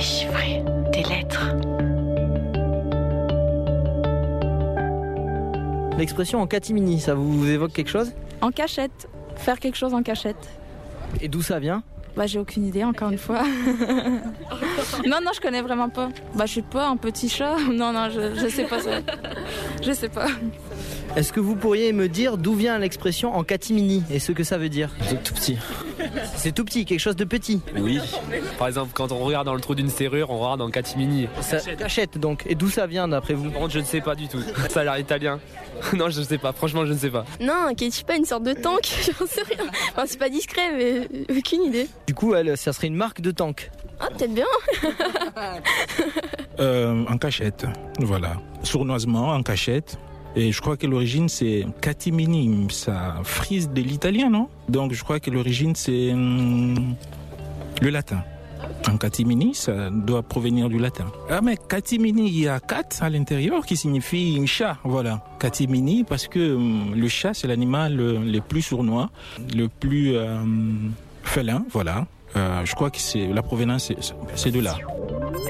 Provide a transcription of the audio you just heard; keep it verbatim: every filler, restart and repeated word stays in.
Déchiffrer des lettres. L'expression en catimini, ça vous évoque quelque chose? En cachette. Faire quelque chose en cachette. Et d'où ça vient? Bah j'ai aucune idée encore une fois. non non je connais vraiment pas. Bah je sais pas, un petit chat. Non non je, je sais pas ça. Je sais pas. Est-ce que vous pourriez me dire d'où vient l'expression en catimini et ce que ça veut dire? C'est tout petit. C'est tout petit, quelque chose de petit. Oui. Par exemple, quand on regarde dans le trou d'une serrure, on regarde en catimini. Ça cachette donc. Et d'où ça vient d'après vous? Par contre, je ne sais pas du tout. Ça a l'air italien. Non, je ne sais pas. Franchement, je ne sais pas. Non, un ketchup, pas une sorte de tank. J'en sais rien. Enfin, c'est pas discret, mais aucune idée. Du coup, elle, ça serait une marque de tank. Ah, peut-être bien. euh, en cachette, voilà. Sournoisement, en cachette. Et je crois que l'origine c'est catimini, ça frise de l'italien, non? Donc je crois que l'origine c'est hum, le latin. En catimini, ça doit provenir du latin. Ah mais catimini, il y a cat à l'intérieur qui signifie un chat, voilà. Catimini parce que hum, le chat c'est l'animal le, le plus sournois, le plus euh, félin, voilà. Euh, je crois que c'est la provenance c'est, c'est de là.